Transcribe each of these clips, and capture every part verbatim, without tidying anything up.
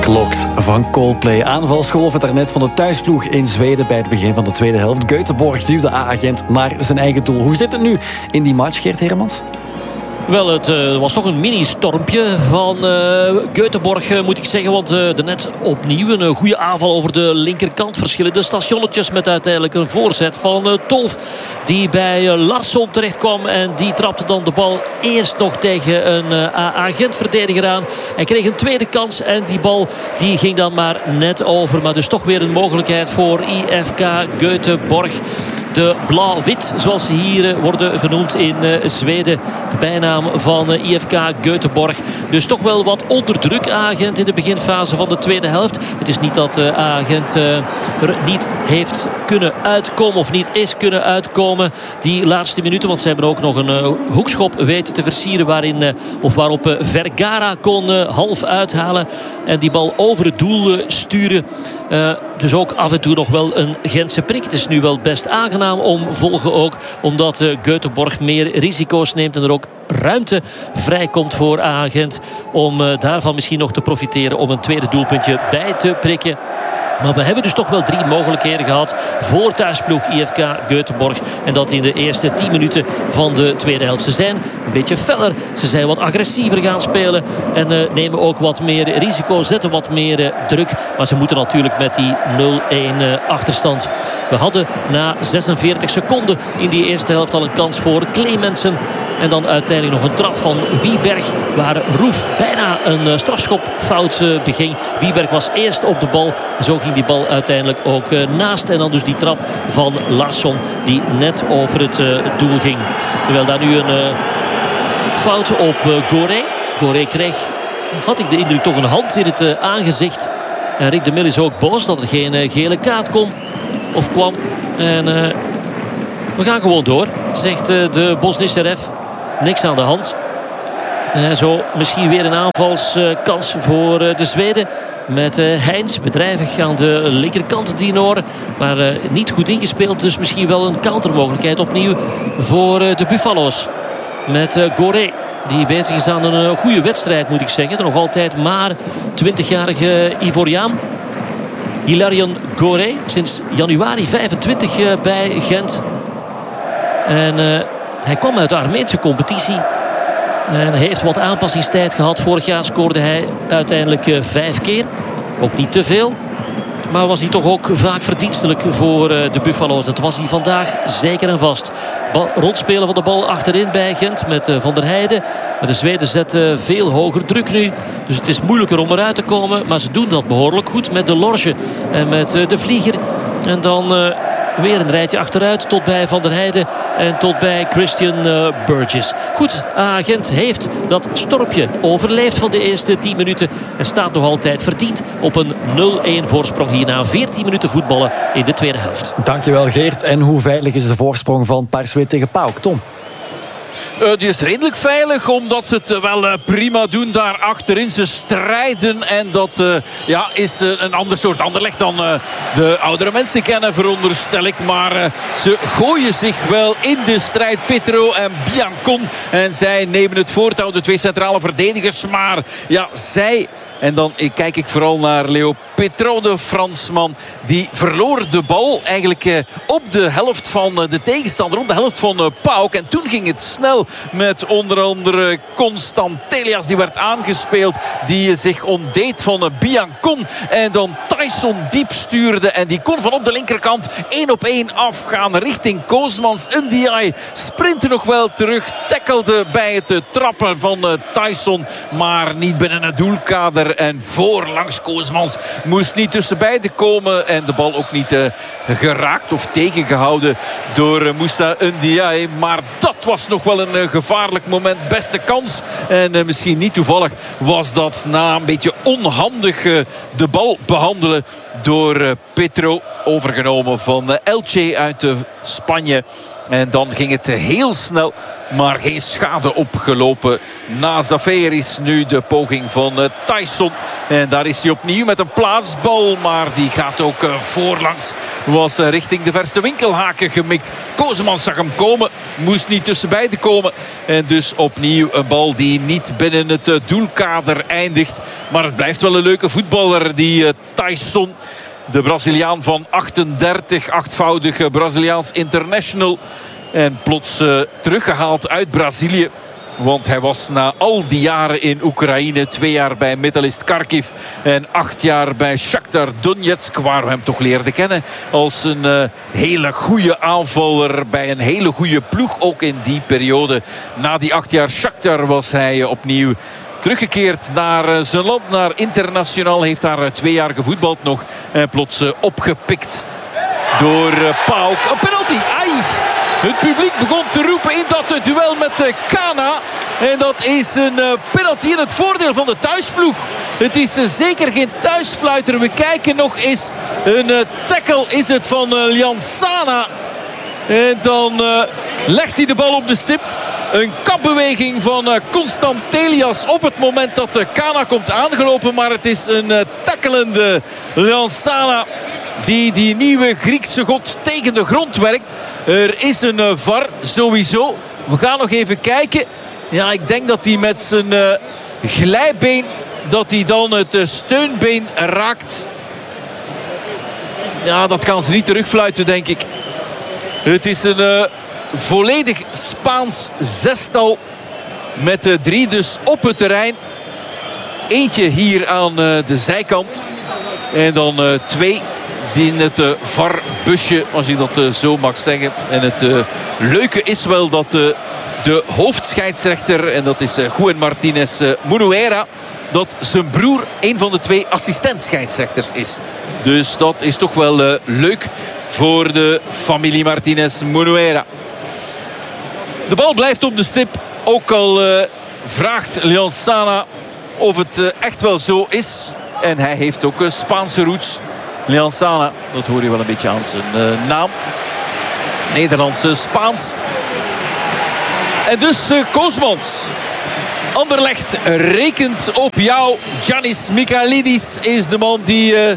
Clocks van Coldplay. Aanvalsgolven daarnet van de thuisploeg in Zweden bij het begin van de tweede helft. Göteborg duwde A-agent naar zijn eigen doel. Hoe zit het nu in die match, Geert Heremans? Wel, het uh, was toch een mini-stormpje van uh, Göteborg, uh, moet ik zeggen. Want uh, net opnieuw een uh, goede aanval over de linkerkant. Verschillende stationnetjes met uiteindelijk een voorzet van uh, Tolf. Die bij uh, Larsson terecht kwam. En die trapte dan de bal eerst nog tegen een uh, A-agent-verdediger aan. Hij kreeg een tweede kans. En die bal die ging dan maar net over. Maar dus toch weer een mogelijkheid voor I F K Göteborg. De blauw-wit, zoals ze hier worden genoemd in uh, Zweden. De bijnaam van uh, I F K Göteborg. Dus toch wel wat onder druk A-agent in de beginfase van de tweede helft. Het is niet dat uh, A-agent uh, er niet heeft kunnen uitkomen of niet is kunnen uitkomen die laatste minuten. Want ze hebben ook nog een uh, hoekschop weten te versieren waarin, uh, of waarop uh, Vergara kon uh, half uithalen. En die bal over het doel uh, sturen. Uh, dus ook af en toe nog wel een Gentse prik. Het is nu wel best aangenaam om volgen ook. Omdat uh, Göteborg meer risico's neemt. En er ook ruimte vrijkomt voor A-agent. Om uh, daarvan misschien nog te profiteren. Om een tweede doelpuntje bij te prikken. Maar we hebben dus toch wel drie mogelijkheden gehad voor thuisploeg I F K Göteborg. En dat in de eerste tien minuten van de tweede helft. Ze zijn een beetje feller. Ze zijn wat agressiever gaan spelen. En uh, nemen ook wat meer risico. Zetten wat meer uh, druk. Maar ze moeten natuurlijk met die nul-een uh, achterstand. We hadden na zesenveertig seconden in die eerste helft al een kans voor Clemensen. En dan uiteindelijk nog een trap van Wieberg. Waar Roef bijna een strafschopfout beging. Wieberg was eerst op de bal. En zo ging die bal uiteindelijk ook naast. En dan dus die trap van Larsson. Die net over het doel ging. Terwijl daar nu een fout op Goré. Goré kreeg, had ik de indruk, toch een hand in het aangezicht. En Rick de Mil is ook boos dat er geen gele kaart kon. Of kwam. En uh, we gaan gewoon door. Zegt uh, de Bosnische ref. Niks aan de hand. Uh, zo misschien weer een aanvalskans voor uh, de Zweden. Met uh, Heins bedrijvig aan de linkerkant die Noor. Maar uh, niet goed ingespeeld. Dus misschien wel een countermogelijkheid opnieuw voor uh, de Buffalo's. Met uh, Goré. Die bezig is aan een uh, goede wedstrijd, moet ik zeggen. Nog altijd maar twintigjarige Ivoriaan. Hilarion Goré. Sinds januari vijfentwintig uh, bij Gent. En uh, hij kwam uit de Armeense competitie. En heeft wat aanpassingstijd gehad. Vorig jaar scoorde hij uiteindelijk uh, vijf keer. Ook niet te veel. Maar was hij toch ook vaak verdienstelijk voor uh, de Buffalo's. Dat was hij vandaag zeker en vast. Bal, rondspelen van de bal achterin bij Gent met uh, Van der Heijden. Maar de Zweden zetten veel hoger druk nu. Dus het is moeilijker om eruit te komen. Maar ze doen dat behoorlijk goed met de Lorge en met uh, de Vlieger. En dan Uh, weer een rijtje achteruit tot bij Van der Heijden en tot bij Christian uh, Burgess. Goed, A-agent heeft dat storpje overleefd van de eerste tien minuten. En staat nog altijd verdiend op een nul-een voorsprong hier na veertien minuten voetballen in de tweede helft. Dankjewel, Geert. En hoe veilig is de voorsprong van Paars-Wit tegen PAOK, Tom? Uh, die is redelijk veilig, omdat ze het wel uh, prima doen daar achterin. Ze strijden en dat uh, ja, is uh, een ander soort Anderlecht dan uh, de oudere mensen kennen, veronderstel ik. Maar uh, ze gooien zich wel in de strijd, Petro en Biancon. En zij nemen het voortouw, de twee centrale verdedigers. Maar ja, zij... En dan kijk ik vooral naar Leo Petro, de Fransman. Die verloor de bal eigenlijk eh, op de helft van de tegenstander. Op de helft van eh, PAOK. En toen ging het snel met onder andere Constant Telias. Die werd aangespeeld. Die zich ontdeed van eh, Biancon. En dan Tyson diep stuurde. En die kon van op de linkerkant één op één afgaan richting Koosmans. Ndiaye sprintte nog wel terug. Tackelde bij het uh, trappen van uh, Tyson. Maar niet binnen het doelkader. En voor langs Koosmans moest niet tussen beiden komen. En de bal ook niet uh, geraakt of tegengehouden door uh, Moussa Ndiaye. Maar dat was nog wel een uh, gevaarlijk moment. Beste kans. En uh, misschien niet toevallig was dat na een beetje onhandig uh, de bal behandelen door uh, Petro. Overgenomen van uh, Elche uit uh, Spanje. En dan ging het heel snel, maar geen schade opgelopen. Na Zafer is nu de poging van uh, Tyson. En daar is hij opnieuw met een plaatsbal. Maar die gaat ook uh, voorlangs. Was uh, richting de verste winkelhaken gemikt. Koosmans zag hem komen. Moest niet tussen beiden komen. En dus opnieuw een bal die niet binnen het uh, doelkader eindigt. Maar het blijft wel een leuke voetballer, die uh, Tyson. De Braziliaan van achtendertig, achtvoudige Braziliaans international. En plots uh, teruggehaald uit Brazilië. Want hij was na al die jaren in Oekraïne, twee jaar bij Metalist Kharkiv en acht jaar bij Shakhtar Donetsk, waar we hem toch leerden kennen als een uh, hele goede aanvaller bij een hele goede ploeg. Ook in die periode, na die acht jaar Shakhtar, was hij uh, opnieuw teruggekeerd naar uh, zijn land, naar Internationaal. Heeft daar uh, twee jaar gevoetbald nog en plots uh, opgepikt door uh, Pauk. Een penalty, ai! Het publiek begon te roepen in dat duel met uh, Kana. En dat is een uh, penalty in het voordeel van de thuisploeg. Het is uh, zeker geen thuisfluiter. We kijken nog eens. Een uh, tackle is het van uh, Ljansana. En dan uh, legt hij de bal op de stip. Een kapbeweging van uh, Constant Telias op het moment dat uh, Kana komt aangelopen. Maar het is een uh, tackelende Ljansana die die nieuwe Griekse god tegen de grond werkt. Er is een uh, V A R sowieso. We gaan nog even kijken. Ja, ik denk dat hij met zijn uh, glijbeen, dat hij dan het uh, steunbeen raakt. Ja, dat kan ze niet terugfluiten, denk ik. Het is een uh, volledig Spaans zestal. Met uh, drie dus op het terrein. Eentje hier aan uh, de zijkant. En dan uh, twee die in het uh, V A R-busje, als ik dat uh, zo mag zeggen. En het uh, leuke is wel dat uh, de hoofdscheidsrechter, en dat is uh, Juan Martinez uh, Munuera, dat zijn broer een van de twee assistent-scheidsrechters is. Dus dat is toch wel uh, leuk voor de familie Martinez Munuera. De bal blijft op de stip. Ook al uh, vraagt Ljansana of het uh, echt wel zo is. En hij heeft ook uh, Spaanse roots. Ljansana, dat hoor je wel een beetje aan zijn uh, naam. Nederlandse Spaans. En dus uh, Koosmans. Anderlecht rekent op jou. Giannis Michailidis is de man die uh,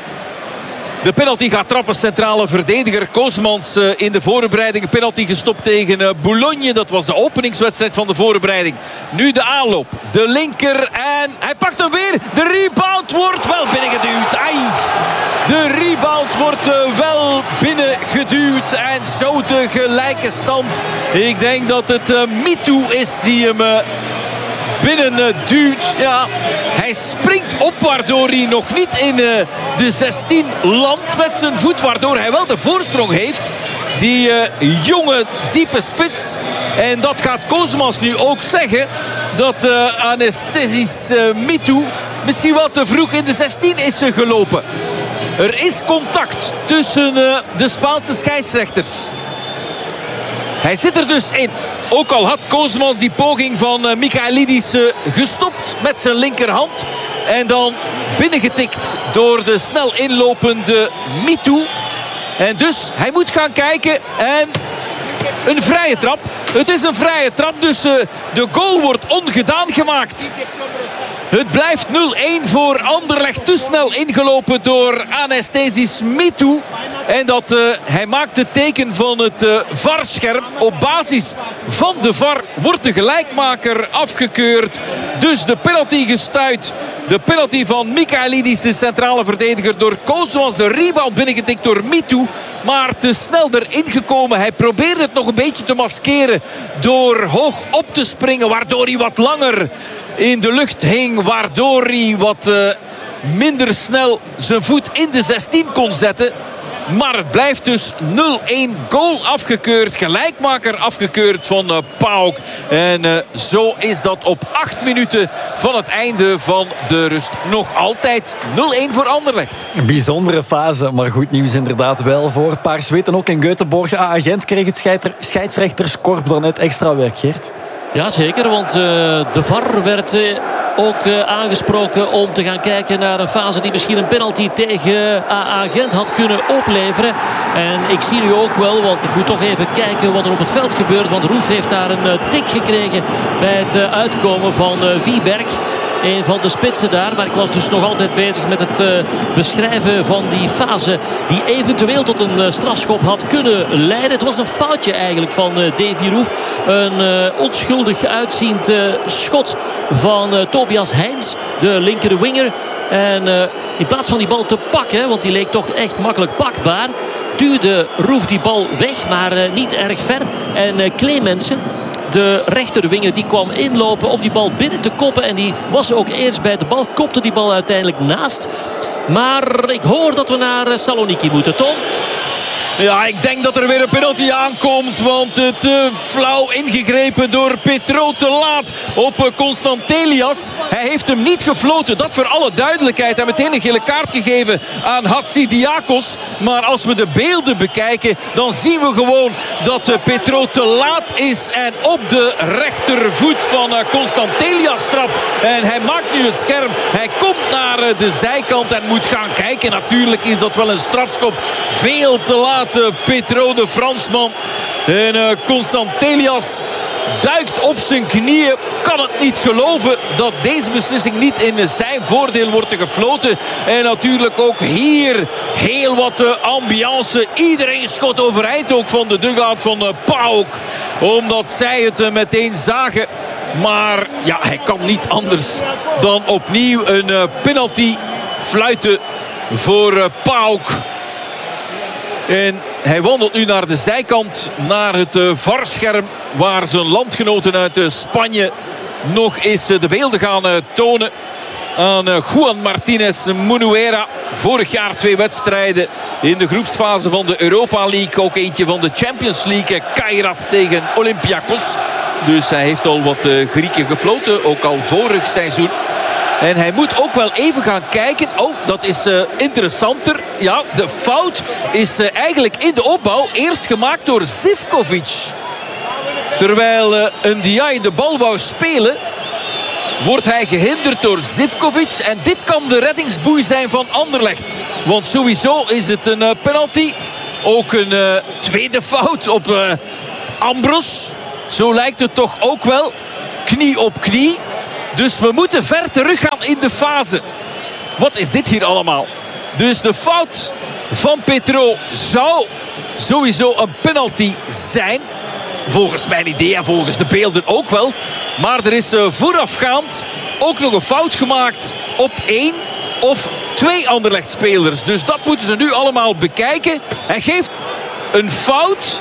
de penalty gaat trappen. Centrale verdediger Koosmans uh, in de voorbereiding. Een penalty gestopt tegen uh, Boulogne. Dat was de openingswedstrijd van de voorbereiding. Nu de aanloop. De linker en hij pakt hem weer. De rebound wordt wel binnengeduwd. Ai. De rebound wordt uh, wel binnengeduwd. En zo de gelijke stand. Ik denk dat het uh, Mitu is die hem uh, binnen uh, duwt. Ja, hij springt op waardoor hij nog niet in uh, de zestien landt met zijn voet. Waardoor hij wel de voorsprong heeft. Die uh, jonge diepe spits. En dat gaat Koosmans nu ook zeggen. Dat uh, Anastasis uh, Mitu misschien wel te vroeg in de zestien is uh, gelopen. Er is contact tussen uh, de Spaanse scheidsrechters. Hij zit er dus in. Ook al had Koosmans die poging van uh, Michailidis uh, gestopt met zijn linkerhand. En dan binnengetikt door de snel inlopende Mitu. En dus hij moet gaan kijken. En een vrije trap. Het is een vrije trap. Dus uh, de goal wordt ongedaan gemaakt. Het blijft nul-één voor Anderlecht. Te snel ingelopen door Anastasis Mitu. En dat, uh, hij maakt het teken van het uh, V A R-scherm. Op basis van de V A R wordt de gelijkmaker afgekeurd. Dus de penalty gestuit. De penalty van Michailidis, de centrale verdediger, door Koosmans. De rebound binnengetikt door Mitu. Maar te snel erin gekomen. Hij probeerde het nog een beetje te maskeren door hoog op te springen. Waardoor hij wat langer in de lucht hing. Waardoor hij wat uh, minder snel zijn voet in de zestien kon zetten. Maar het blijft dus nul-één, goal afgekeurd. Gelijkmaker afgekeurd van uh, Pauk. En uh, zo is dat op acht minuten van het einde van de rust. Nog altijd nul-één voor Anderlecht. Een bijzondere fase, maar goed nieuws inderdaad wel voor Paars Wit. En ook in Göteborg. A-agent kreeg het scheidsrechterskorps daarnet extra werk, Geert. Ja, zeker, want uh, de V A R werd uh, ook uh, aangesproken om te gaan kijken naar een fase die misschien een penalty tegen A A Gent had kunnen opleveren. En ik zie nu ook wel, want ik moet toch even kijken wat er op het veld gebeurt. Want Roef heeft daar een uh, tik gekregen bij het uh, uitkomen van uh, Wieberg. Een van de spitsen daar. Maar ik was dus nog altijd bezig met het uh, beschrijven van die fase die eventueel tot een uh, strafschop had kunnen leiden. Het was een foutje eigenlijk van uh, Davy Roef. Een uh, onschuldig uitziend uh, schot van uh, Tobias Heins, de linker winger. En uh, in plaats van die bal te pakken, want die leek toch echt makkelijk pakbaar, duwde Roef die bal weg, maar uh, niet erg ver. En uh, Clemensen, de rechterwinger, die kwam inlopen om die bal binnen te koppen. En die was ook eerst bij de bal. Kopte die bal uiteindelijk naast. Maar ik hoor dat we naar Saloniki moeten, Tom. Ja, ik denk dat er weer een penalty aankomt. Want uh, te flauw ingegrepen door Petro, te laat op uh, Constantelias. Hij heeft hem niet gefloten. Dat voor alle duidelijkheid. En meteen een gele kaart gegeven aan Hatzidiakos. Maar als we de beelden bekijken, dan zien we gewoon dat uh, Petro te laat is. En op de rechtervoet van uh, Constantelias trapt. En hij maakt nu het scherm. Hij komt naar uh, de zijkant en moet gaan kijken. Natuurlijk is dat wel een strafschop. Veel te laat. Petro, de Fransman. En uh, Constantelias duikt op zijn knieën. Kan het niet geloven dat deze beslissing niet in zijn voordeel wordt gefloten. En natuurlijk ook hier heel wat uh, ambiance. Iedereen schot overeind ook van de dugout van uh, PAOK. Omdat zij het uh, meteen zagen. Maar ja, hij kan niet anders dan opnieuw een uh, penalty fluiten voor uh, PAOK. En hij wandelt nu naar de zijkant, naar het uh, V A R-scherm, waar zijn landgenoten uit uh, Spanje nog eens uh, de beelden gaan uh, tonen aan uh, Juan Martinez Munuera. Vorig jaar twee wedstrijden in de groepsfase van de Europa League. Ook eentje van de Champions League, uh, Kairat tegen Olympiakos. Dus hij heeft al wat uh, Grieken gefloten, ook al vorig seizoen. En hij moet ook wel even gaan kijken. Oh, dat is uh, interessanter. Ja, de fout is uh, eigenlijk in de opbouw eerst gemaakt door Zivkovic. Terwijl uh, een Ndiaye de bal wou spelen, wordt hij gehinderd door Zivkovic. En dit kan de reddingsboei zijn van Anderlecht. Want sowieso is het een uh, penalty. Ook een uh, tweede fout op uh, Ambros. Zo lijkt het toch ook wel. Knie op knie. Dus we moeten ver teruggaan in de fase. Wat is dit hier allemaal? Dus de fout van Petro zou sowieso een penalty zijn. Volgens mijn idee en volgens de beelden ook wel. Maar er is uh, voorafgaand ook nog een fout gemaakt op één of twee Anderlecht-spelers. Dus dat moeten ze nu allemaal bekijken. Hij geeft een fout.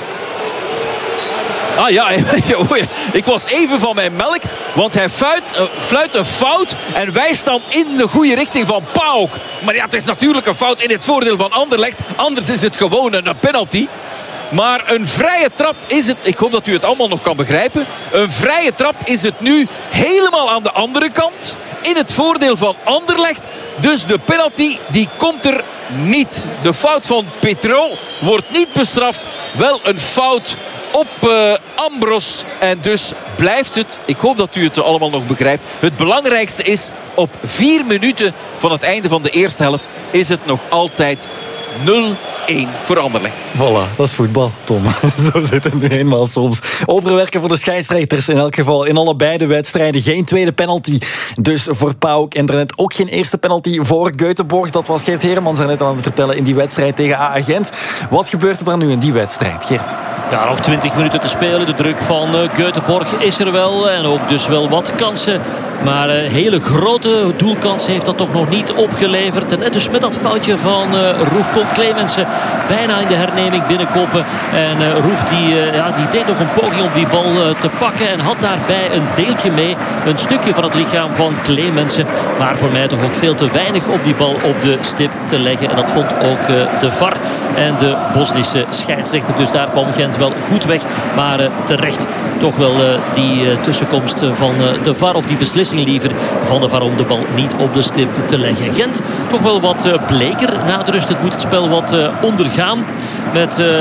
Ah ja, ik was even van mijn melk. Want hij fluit, uh, fluit een fout. En wijst dan in de goede richting van PAOK. Maar ja, het is natuurlijk een fout in het voordeel van Anderlecht. Anders is het gewoon een penalty. Maar een vrije trap is het. Ik hoop dat u het allemaal nog kan begrijpen. Een vrije trap is het nu helemaal aan de andere kant. In het voordeel van Anderlecht. Dus de penalty die komt er niet. De fout van Petro wordt niet bestraft. Wel een fout op uh, Ambros. En dus blijft het, ik hoop dat u het allemaal nog begrijpt. Het belangrijkste is, op vier minuten van het einde van de eerste helft is het nog altijd nul één voor Anderlecht. Voilà, dat is voetbal, Tom. Zo zit het nu eenmaal soms. Overwerken voor de scheidsrechters in elk geval. In allebei de wedstrijden geen tweede penalty. Dus voor PAOK en daarnet ook geen eerste penalty voor Göteborg. Dat was Geert Heremans er net aan het vertellen in die wedstrijd tegen A A Gent. Wat gebeurt er dan nu in die wedstrijd, Geert? Ja, nog twintig minuten te spelen. De druk van uh, Göteborg is er wel. En ook dus wel wat kansen. Maar uh, hele grote doelkansen heeft dat toch nog niet opgeleverd. En net dus met dat foutje van uh, Roef komt Clemensen bijna in de herneming binnenkoppen. En uh, Roef die, uh, ja, die deed nog een poging om die bal uh, te pakken. En had daarbij een deeltje mee. Een stukje van het lichaam van Clemensen. Maar voor mij toch ook veel te weinig op die bal op de stip te leggen. En dat vond ook uh, de V A R en de Bosnische scheidsrechter. Dus daar kwam Gent wel goed weg. Maar uh, terecht toch wel uh, die uh, tussenkomst van uh, de V A R. Of die beslissing liever van de V A R om de bal niet op de stip te leggen. Gent toch wel wat uh, bleker na de rust. Het moet het spel wat uh, ondergaan. Met uh,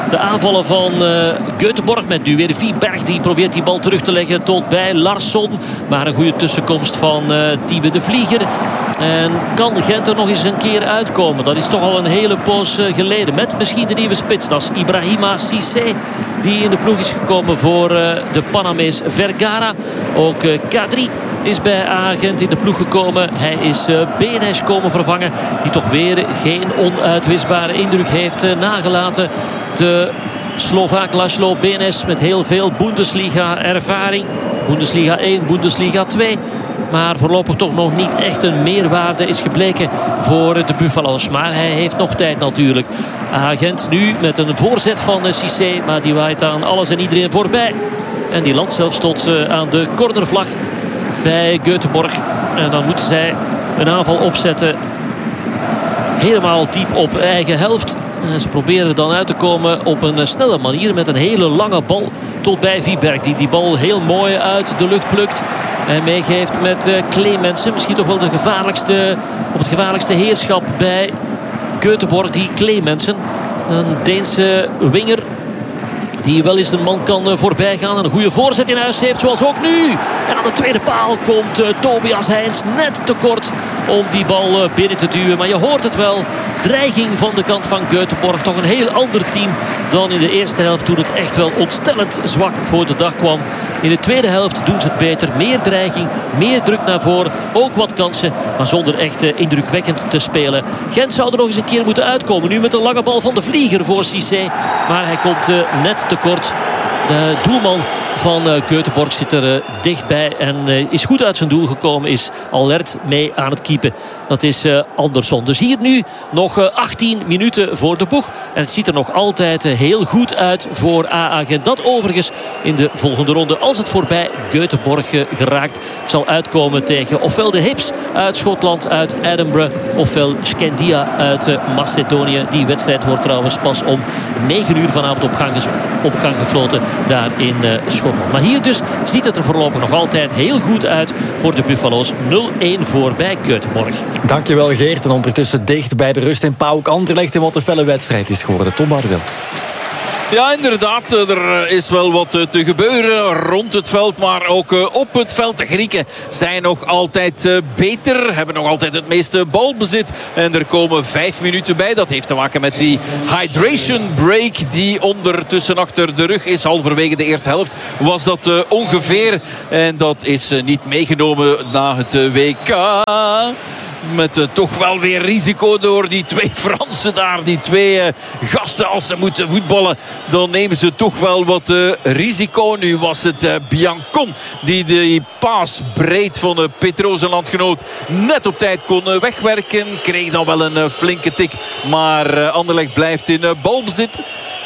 De aanvallen van uh, Göteborg met nu weer Wiberg. Die probeert die bal terug te leggen tot bij Larsson. Maar een goede tussenkomst van uh, Thiebe de Vlieger. En kan Gent er nog eens een keer uitkomen? Dat is toch al een hele poos uh, geleden. Met misschien de nieuwe spits. Dat is Ibrahima Cissé. Die in de ploeg is gekomen voor uh, de Panamees Vergara. Ook uh, Kadri is bij A Gent in de ploeg gekomen. Hij is uh, Benes komen vervangen. Die toch weer geen onuitwisbare indruk heeft uh, nagelaten. De Slovaak Laszlo Benes met heel veel Bundesliga ervaring. Bundesliga één, Bundesliga twee. Maar voorlopig toch nog niet echt een meerwaarde is gebleken voor de Buffalo's. Maar hij heeft nog tijd natuurlijk. Agent nu met een voorzet van Cissé. Maar die waait aan alles en iedereen voorbij. En die landt zelfs tot aan de cornervlag bij Göteborg. En dan moeten zij een aanval opzetten. Helemaal diep op eigen helft. En ze proberen dan uit te komen op een snelle manier. Met een hele lange bal tot bij Wiberg. Die die bal heel mooi uit de lucht plukt. En meegeeft met uh, Clemensen. Misschien toch wel de gevaarlijkste, of het gevaarlijkste heerschap bij Göteborg. Die Clemensen. Een Deense winger. Die wel eens een man kan uh, voorbij gaan. En een goede voorzet in huis heeft. Zoals ook nu. En aan de tweede paal komt uh, Tobias Heins net tekort om die bal uh, binnen te duwen. Maar je hoort het wel. Dreiging van de kant van Göteborg. Toch een heel ander team dan in de eerste helft. Toen het echt wel ontstellend zwak voor de dag kwam. In de tweede helft doen ze het beter. Meer dreiging, meer druk naar voren. Ook wat kansen, maar zonder echt uh, indrukwekkend te spelen. Gent zou er nog eens een keer moeten uitkomen. Nu met een lange bal van de Vlieger voor Cissé. Maar hij komt uh, net tekort. De doelman van uh, Göteborg zit er uh, dichtbij en uh, is goed uit zijn doel gekomen. Is alert mee aan het keepen. Dat is uh, Andersson. Dus hier nu nog uh, achttien minuten voor de boeg. En het ziet er nog altijd uh, heel goed uit voor A A Gent. Dat overigens in de volgende ronde, als het voorbij Göteborg uh, geraakt, zal uitkomen tegen ofwel de Hibs uit Schotland, uit Edinburgh, ofwel Scandia uit uh, Macedonië. Die wedstrijd wordt trouwens pas om negen uur vanavond op gang, op gang gefloten daar in uh, Schotland. Maar hier dus ziet het er voorlopig nog altijd heel goed uit voor de Buffalo's. nul een voor bij Göteborg. Dankjewel Geert. En ondertussen dicht bij de rust in PAOK Anderlecht in wat een felle wedstrijd is geworden. Tom Bardel. Ja, inderdaad. Er is wel wat te gebeuren rond het veld. Maar ook op het veld. De Grieken zijn nog altijd beter. Hebben nog altijd het meeste balbezit. En er komen vijf minuten bij. Dat heeft te maken met die hydration break die ondertussen achter de rug is. Halverwege de eerste helft was dat ongeveer. En dat is niet meegenomen na het W K. Met uh, toch wel weer risico door die twee Fransen daar. Die twee uh, gasten, als ze moeten voetballen, dan nemen ze toch wel wat uh, risico. Nu was het uh, Biancon die de paas breed van uh, Petro, zijn landgenoot, net op tijd kon uh, wegwerken. Kreeg dan wel een uh, flinke tik. Maar uh, Anderlecht blijft in uh, balbezit.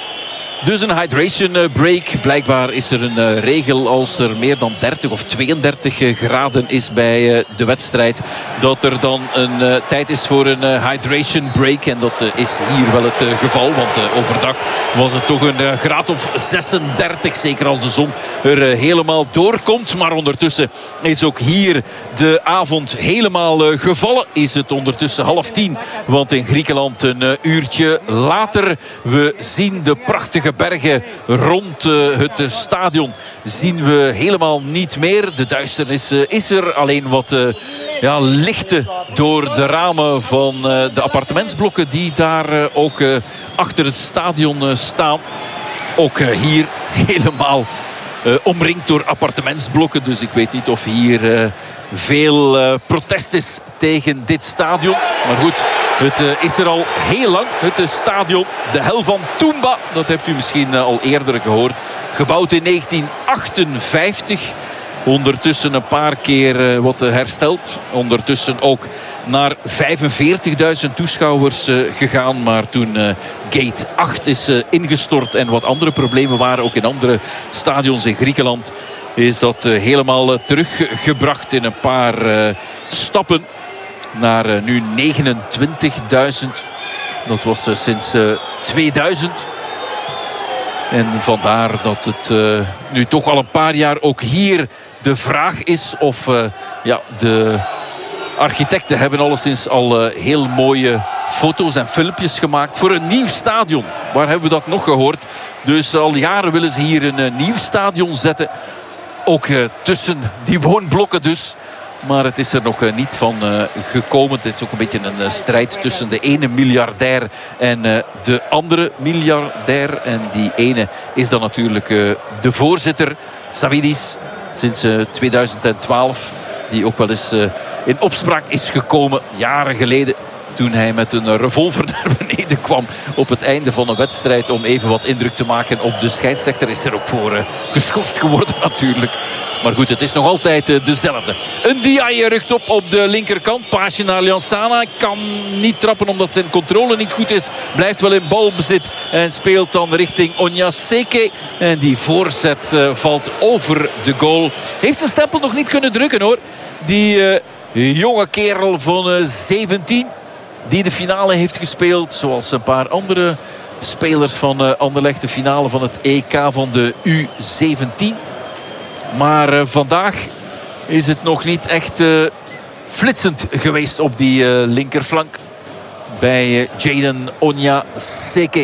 Dus een hydration break. Blijkbaar is er een regel als er meer dan dertig of tweeëndertig graden is bij de wedstrijd. Dat er dan een tijd is voor een hydration break. En dat is hier wel het geval. Want overdag was het toch een graad of zesendertig. Zeker als de zon er helemaal doorkomt. Maar ondertussen is ook hier de avond helemaal gevallen. Is het ondertussen half tien. Want in Griekenland een uurtje later. We zien de prachtige bergen rond uh, het stadion zien we helemaal niet meer. De duisternis uh, is er. Alleen wat uh, ja, lichten door de ramen van uh, de appartementsblokken die daar uh, ook uh, achter het stadion uh, staan. Ook uh, hier helemaal uh, omringd door appartementsblokken. Dus ik weet niet of hier uh, veel uh, protest is tegen dit stadion. Maar goed, het uh, is er al heel lang. Het uh, stadion, de hel van Tumba. Dat hebt u misschien uh, al eerder gehoord. Gebouwd in negentien achtenvijftig. Ondertussen een paar keer uh, wat uh, hersteld. Ondertussen ook naar vijfenveertigduizend toeschouwers uh, gegaan. Maar toen uh, gate acht is uh, ingestort en wat andere problemen waren ook in andere stadions in Griekenland, is dat uh, helemaal uh, teruggebracht in een paar uh, stappen naar uh, nu negenentwintigduizend. Dat was uh, sinds uh, tweeduizend. En vandaar dat het uh, nu toch al een paar jaar ook hier de vraag is of uh, ja, de architecten hebben alleszins al uh, heel mooie foto's en filmpjes gemaakt voor een nieuw stadion. Waar hebben we dat nog gehoord? Dus al jaren willen ze hier een uh, nieuw stadion zetten. Ook uh, tussen die woonblokken dus. Maar het is er nog uh, niet van uh, gekomen. Het is ook een beetje een uh, strijd tussen de ene miljardair en uh, de andere miljardair. En die ene is dan natuurlijk uh, de voorzitter, Savvidis, sinds uh, tweeduizend twaalf. Die ook wel eens uh, in opspraak is gekomen, jaren geleden. Toen hij met een revolver naar beneden kwam op het einde van een wedstrijd. Om even wat indruk te maken op de scheidsrechter. Is er ook voor uh, geschorst geworden natuurlijk. Maar goed, het is nog altijd uh, dezelfde. Een Ndiaye rukt op op de linkerkant. Paasje naar Ljansana. Kan niet trappen omdat zijn controle niet goed is. Blijft wel in balbezit. En speelt dan richting Onyaseke. En die voorzet uh, valt over de goal. Heeft zijn stempel nog niet kunnen drukken hoor. Die uh, jonge kerel van uh, zeventien. Die de finale heeft gespeeld. Zoals een paar andere spelers van uh, Anderlecht. De finale van het E K van de U zeventien. Maar uh, vandaag is het nog niet echt uh, flitsend geweest op die uh, linkerflank. Bij uh, Jayden Onyaseke.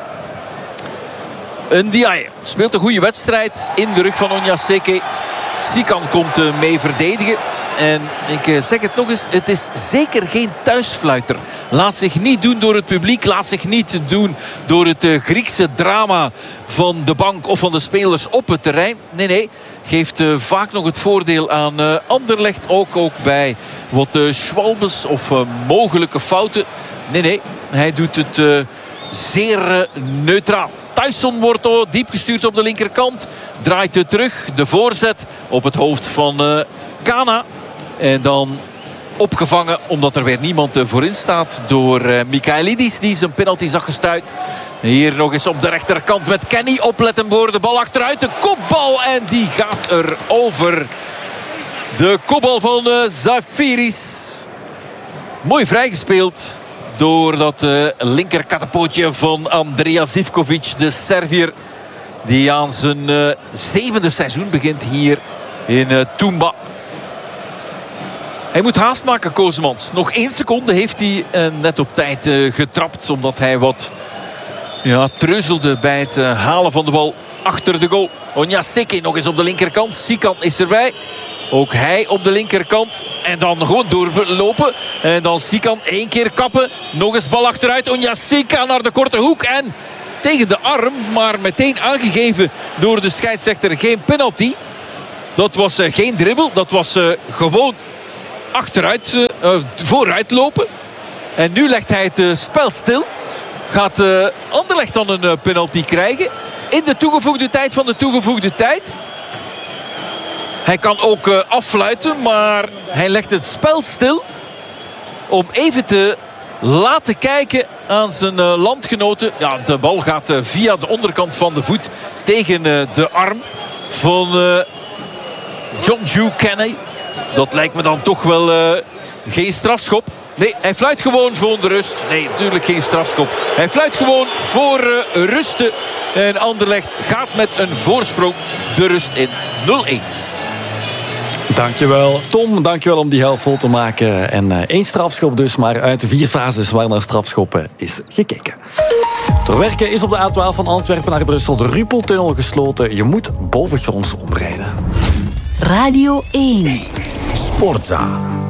Ndiaye speelt een goede wedstrijd in de rug van Onyaseke. Sikan komt uh, mee verdedigen. En ik zeg het nog eens, het is zeker geen thuisfluiter. Laat zich niet doen door het publiek. Laat zich niet doen door het uh, Griekse drama van de bank of van de spelers op het terrein. Nee, nee. Geeft uh, vaak nog het voordeel aan uh, Anderlecht. Ook, ook bij wat uh, schwalbes of uh, mogelijke fouten. Nee, nee. Hij doet het uh, zeer uh, neutraal. Tyson wordt oh, diep gestuurd op de linkerkant. Draait het terug. De voorzet op het hoofd van uh, Kana. En dan opgevangen, omdat er weer niemand voorin staat, door uh, Michailidis, die zijn penalty zag gestuit. Hier nog eens op de rechterkant met Kenny. Opletten voor de bal achteruit. De kopbal en die gaat er over. De kopbal van uh, Zafiris. Mooi vrijgespeeld door dat uh, linker kattenpootje van Andrea Zivkovic, de Serviër. Die aan zijn uh, zevende seizoen begint hier in uh, Tumba. Hij moet haast maken, Koosmans. Nog één seconde heeft hij uh, net op tijd uh, getrapt. Omdat hij wat ja, treuzelde bij het uh, halen van de bal achter de goal. Onyaseke nog eens op de linkerkant. Sikan is erbij. Ook hij op de linkerkant. En dan gewoon doorlopen. En dan Sikan één keer kappen. Nog eens bal achteruit. Onyaseke naar de korte hoek. En tegen de arm. Maar meteen aangegeven door de scheidsrechter. Geen penalty. Dat was uh, geen dribbel. Dat was uh, gewoon achteruit, uh, vooruit lopen. En nu legt hij het uh, spel stil. Gaat uh, Anderlecht dan een uh, penalty krijgen. In de toegevoegde tijd van de toegevoegde tijd. Hij kan ook uh, affluiten. Maar hij legt het spel stil. Om even te laten kijken aan zijn uh, landgenoten. Ja, de bal gaat uh, via de onderkant van de voet tegen uh, de arm van uh, John Kenny. Dat lijkt me dan toch wel uh, geen strafschop. Nee, hij fluit gewoon voor de rust. Nee, natuurlijk geen strafschop. Hij fluit gewoon voor uh, rusten. En Anderlecht gaat met een voorsprong de rust in. nul één. Dankjewel, Tom. Dankjewel om die helft vol te maken. En uh, één strafschop dus, maar uit de vier fases waar naar strafschoppen is gekeken. Terwerken is op de A twaalf van Antwerpen naar Brussel de Ruppeltunnel gesloten. Je moet bovengronds omrijden. Radio één. Sportza.